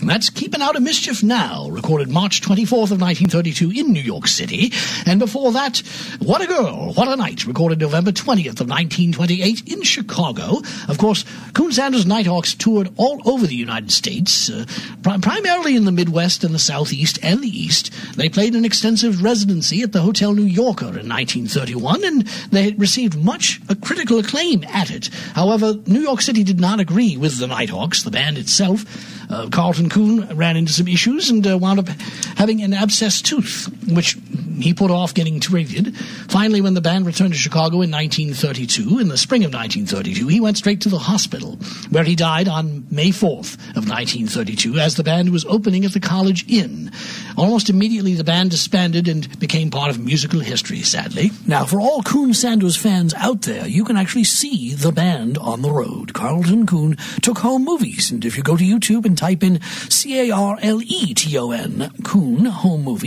That's Keeping Out of Mischief Now, recorded March 24th of 1932 in New York City. And before that, What a Girl, What a Night, recorded November 20th of 1928 in Chicago. Of course, Coon Sanders Nighthawks toured all over the United States, primarily in the Midwest and the Southeast and the East. They played an extensive residency at the Hotel New Yorker in 1931, and they received much critical acclaim at it. However, New York City did not agree with the Nighthawks, the band itself. Carlton Coon ran into some issues and wound up having an abscessed tooth, which he put off getting treated. Finally, when the band returned to Chicago in 1932, in the spring of 1932, he went straight to the hospital, where he died on May 4th of 1932 as the band was opening at the College Inn. Almost immediately, the band disbanded and became part of musical history, sadly. Now, for all Coon Sanders fans out there, you can actually see the band on the road. Carlton Coon took home movies, and if you go to YouTube and type in Carleton, Coon Home Movie,